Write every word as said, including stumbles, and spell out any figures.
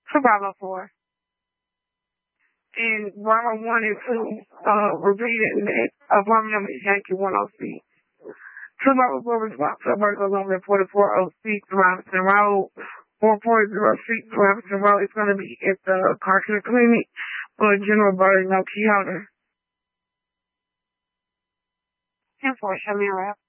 two Bravo four. And Bravo one and two, uh, repeated that apartment number is Yankee one oh six. Two Bravo four response to a burglar alarm reported four oh six Robinson Road. four four zero six Robinson Road is going to be at the car care clinic for a general burglary, no key holder. ten four, Shamira.